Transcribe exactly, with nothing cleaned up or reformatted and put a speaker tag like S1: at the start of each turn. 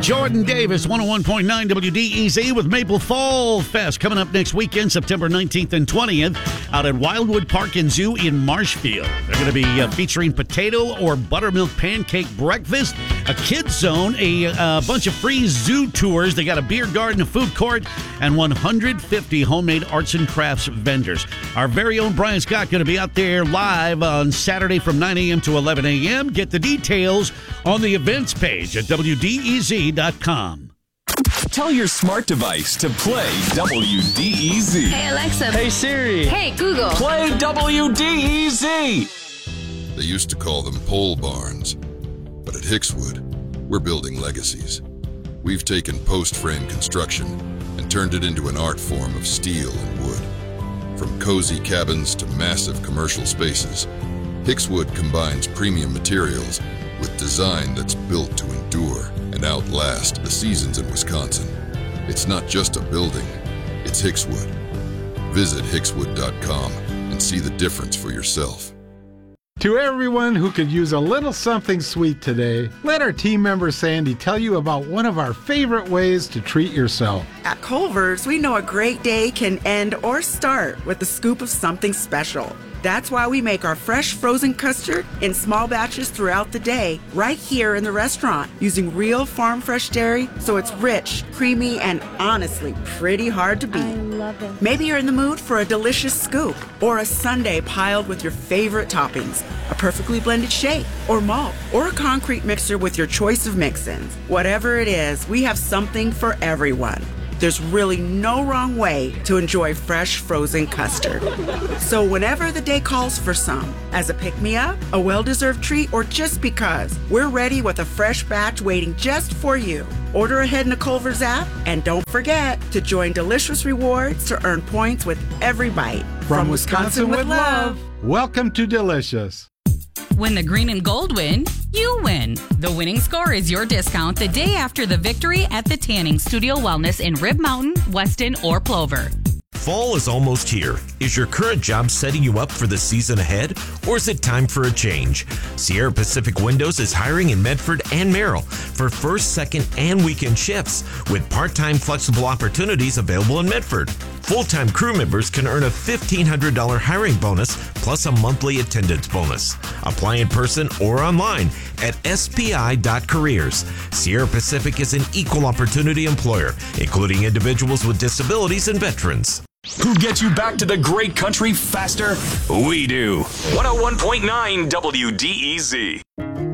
S1: Jordan Davis, one oh one point nine W D E Z with Maple Fall Fest coming up next weekend, September nineteenth and twentieth, out at Wildwood Park and Zoo in Marshfield. They're going to be uh, featuring potato or buttermilk pancake breakfast, a kids zone, a uh, bunch of free zoo tours. They got a beer garden, a food court, and one hundred fifty homemade arts and crafts vendors. Our very own Brian Scott going to be out there live on Saturday from nine a.m. to eleven a.m. Get the details on the events page at W D E Z dot com.
S2: Tell your smart device to play W D E Z.
S3: Hey, Alexa.
S4: Hey, Siri.
S3: Hey, Google.
S2: Play W D E Z.
S5: They used to call them pole barns, but at Hickswood, we're building legacies. We've taken post-frame construction and turned it into an art form of steel and wood. From cozy cabins to massive commercial spaces, Hickswood combines premium materials with design that's built to endure and outlast the seasons in Wisconsin. It's not just a building, it's Hickswood. Visit hickswood dot com and see the difference for yourself.
S6: To everyone who could use a little something sweet today, let our team member Sandy tell you about one of our favorite ways to treat yourself.
S7: At Culver's, we know a great day can end or start with a scoop of something special. That's why we make our fresh frozen custard in small batches throughout the day, right here in the restaurant, using real farm fresh dairy, so it's rich, creamy, and honestly pretty hard to beat.
S8: I love it.
S7: Maybe you're in the mood for a delicious scoop or a sundae piled with your favorite toppings, a perfectly blended shake or malt, or a concrete mixer with your choice of mix-ins. Whatever it is, we have something for everyone. There's really no wrong way to enjoy fresh frozen custard. So whenever the day calls for some, as a pick-me-up, a well-deserved treat, or just because, we're ready with a fresh batch waiting just for you. Order ahead in the Culver's app, and don't forget to join Delicious Rewards to earn points with every bite.
S6: From, From Wisconsin, Wisconsin with love. Welcome to Delicious.
S9: When the green and gold win, you win. The winning score is your discount the day after the victory at the Tanning Studio Wellness in Rib Mountain, Weston, or Plover.
S10: Fall is almost here. Is your current job setting you up for the season ahead, or is it time for a change? Sierra Pacific Windows is hiring in Medford and Merrill for first, second, and weekend shifts with part-time flexible opportunities available in Medford. Full-time crew members can earn a fifteen hundred dollars hiring bonus plus a monthly attendance bonus. Apply in person or online at S P I dot careers. Sierra Pacific is an equal opportunity employer, including individuals with disabilities and veterans.
S2: Who gets you back to the great country faster? We do. one oh one point nine W D E Z.